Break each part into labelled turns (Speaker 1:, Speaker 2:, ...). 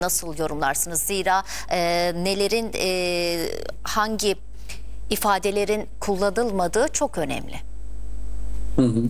Speaker 1: nasıl yorumlarsınız? Zira nelerin, hangi ifadelerin kullanılmadığı çok önemli.
Speaker 2: Hı hı.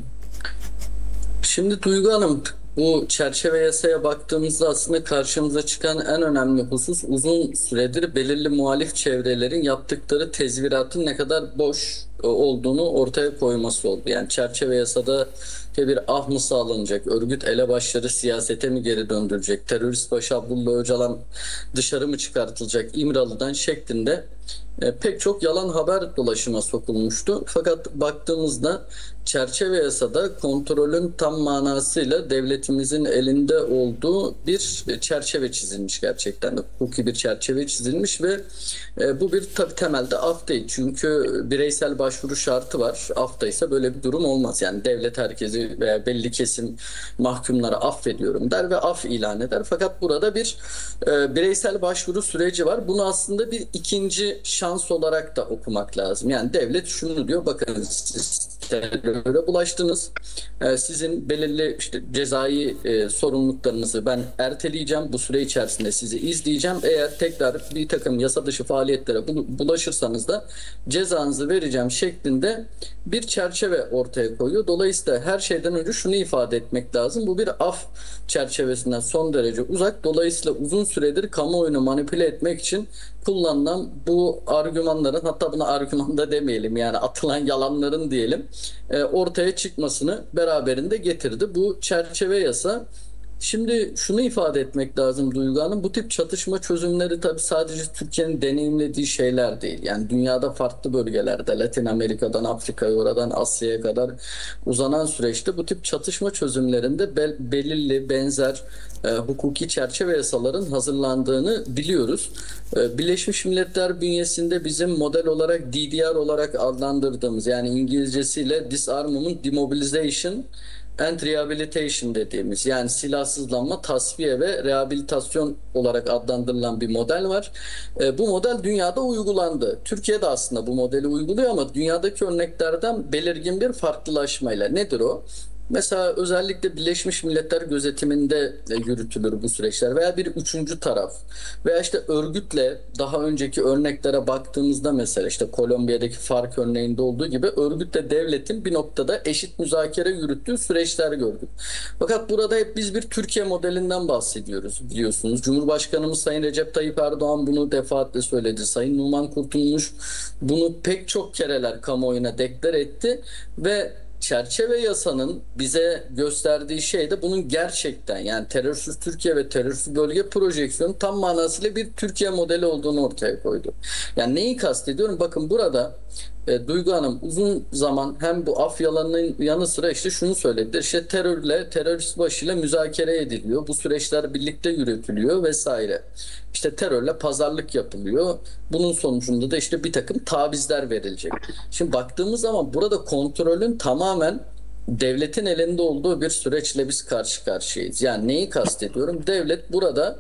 Speaker 2: Şimdi Duygu Hanım, bu çerçeve yasaya baktığımızda aslında karşımıza çıkan en önemli husus uzun süredir belirli muhalif çevrelerin yaptıkları tezviratın ne kadar boş olduğunu ortaya koyması oldu. Yani çerçeve yasada bir af mı sağlanacak, örgüt elebaşları siyasete mi geri döndürecek, terörist başı Abdullah Öcalan dışarı mı çıkartılacak İmralı'dan şeklinde pek çok yalan haber dolaşıma sokulmuştu. Fakat baktığımızda çerçeve yasada kontrolün tam manasıyla devletimizin elinde olduğu bir çerçeve çizilmiş gerçekten de. Hukuki bir çerçeve çizilmiş ve bu bir tabii temelde af değil. Çünkü bireysel başvuru şartı var. Afta ise böyle bir durum olmaz. Yani devlet herkesi veya belli kesim mahkumları affediyorum der ve af ilan eder. Fakat burada bir bireysel başvuru süreci var. Bunu aslında bir ikinci şans olarak da okumak lazım. Yani devlet şunu diyor, bakın siz teröre bulaştınız. Sizin belirli işte cezai sorumluluklarınızı ben erteleyeceğim. Bu süre içerisinde sizi izleyeceğim. Eğer tekrar bir takım yasa dışı faaliyetlere bulaşırsanız da cezanızı vereceğim şeklinde bir çerçeve ortaya koyuyor. Dolayısıyla her şeyden önce şunu ifade etmek lazım. Bu bir af çerçevesinden son derece uzak. Dolayısıyla uzun süredir kamuoyunu manipüle etmek için kullanılan bu argümanların, hatta buna argüman da demeyelim, yani atılan yalanların diyelim, ortaya çıkmasını beraberinde getirdi. Bu çerçeve yasa. Şimdi şunu ifade etmek lazım Duygu Hanım, bu tip çatışma çözümleri tabii sadece Türkiye'nin deneyimlediği şeyler değil. Yani dünyada farklı bölgelerde, Latin Amerika'dan Afrika'ya, oradan Asya'ya kadar uzanan süreçte bu tip çatışma çözümlerinde belirli benzer hukuki çerçeve yasaların hazırlandığını biliyoruz. Birleşmiş Milletler bünyesinde bizim model olarak DDR olarak adlandırdığımız, yani İngilizcesiyle Disarmament, Demobilization and Rehabilitation dediğimiz, yani silahsızlanma, tasfiye ve rehabilitasyon olarak adlandırılan bir model var. Bu model dünyada uygulandı. Türkiye'de aslında bu modeli uyguluyor ama dünyadaki örneklerden belirgin bir farklılaşmayla. Nedir o? Mesela özellikle Birleşmiş Milletler gözetiminde yürütülür bu süreçler veya bir üçüncü taraf veya işte örgütle, daha önceki örneklere baktığımızda mesela işte Kolombiya'daki FARC örneğinde olduğu gibi örgütle devletin bir noktada eşit müzakere yürüttüğü süreçler gördük. Fakat burada hep biz bir Türkiye modelinden bahsediyoruz, biliyorsunuz. Cumhurbaşkanımız Sayın Recep Tayyip Erdoğan bunu defaatle söyledi. Sayın Numan Kurtulmuş bunu pek çok kereler kamuoyuna deklar etti ve çerçeve yasanın bize gösterdiği şey de bunun gerçekten, yani terörsüz Türkiye ve terörsüz bölge projeksiyonu tam manasıyla bir Türkiye modeli olduğunu ortaya koydu. Yani neyi kastediyorum? Bakın burada Duygu Hanım uzun zaman hem bu af yalanının yanı sıra işte şunu söyledi. İşte terörle, terörist başıyla müzakere ediliyor. Bu süreçler birlikte yürütülüyor vesaire. İşte terörle pazarlık yapılıyor. Bunun sonucunda da işte bir takım tavizler verilecek. Şimdi baktığımız zaman burada kontrolün tamamen devletin elinde olduğu bir süreçle biz karşı karşıyayız. Yani neyi kastediyorum? Devlet burada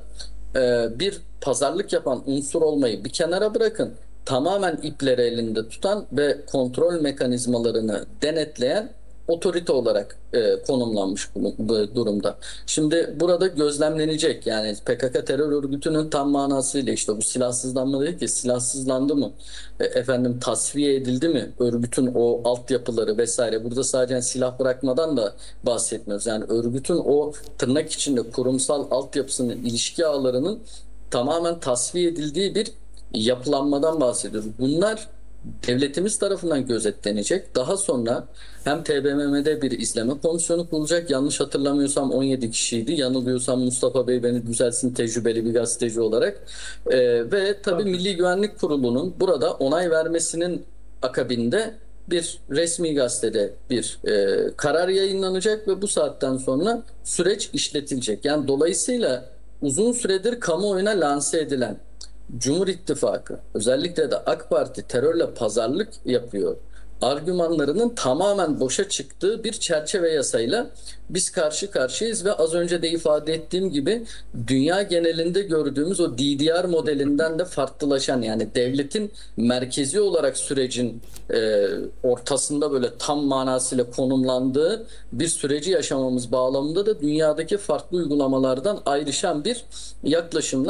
Speaker 2: bir pazarlık yapan unsur olmayı bir kenara bırakın, tamamen ipleri elinde tutan ve kontrol mekanizmalarını denetleyen otorite olarak konumlanmış bu durumda. Şimdi burada gözlemlenecek, yani PKK terör örgütünün tam manasıyla işte bu silahsızlanma değil ki, silahsızlandı mı? Efendim tasfiye edildi mi? Örgütün o altyapıları vesaire, burada sadece silah bırakmadan da bahsetmiyoruz. Yani örgütün o tırnak içinde kurumsal altyapısının, ilişki ağlarının tamamen tasfiye edildiği bir yapılanmadan bahsediyoruz. Bunlar devletimiz tarafından gözetlenecek. Daha sonra hem TBMM'de bir izleme komisyonu kurulacak. Yanlış hatırlamıyorsam 17 kişiydi. Yanılıyorsam Mustafa Bey beni düzelsin, tecrübeli bir gazeteci olarak. Ve tabii Milli Güvenlik Kurulu'nun burada onay vermesinin akabinde bir resmi gazetede bir karar yayınlanacak ve bu saatten sonra süreç işletilecek. Yani dolayısıyla uzun süredir kamuoyuna lanse edilen Cumhur İttifakı, özellikle de AK Parti terörle pazarlık yapıyor, argümanlarının tamamen boşa çıktığı bir çerçeve yasayla biz karşı karşıyayız ve az önce de ifade ettiğim gibi dünya genelinde gördüğümüz o DDR modelinden de farklılaşan, yani devletin merkezi olarak sürecin ortasında böyle tam manasıyla konumlandığı bir süreci yaşamamız bağlamında da dünyadaki farklı uygulamalardan ayrışan bir yaklaşımla